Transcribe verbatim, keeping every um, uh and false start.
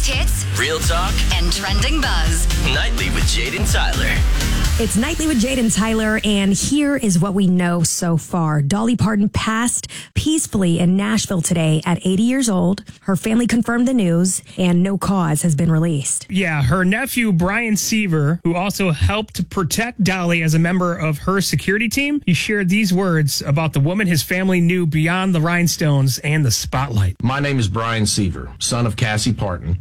Biggest hits, real talk, and trending buzz. Nightly with Jade and Tyler. It's Nightly with Jade and Tyler, and here is what we know so far. Dolly Parton passed peacefully in Nashville today at eighty years old. Her family confirmed the news, and no cause has been released. Yeah, her nephew, Brian Seaver, who also helped protect Dolly as a member of her security team, he shared these words about the woman his family knew beyond the rhinestones and the spotlight. My name is Brian Seaver, son of Cassie Parton.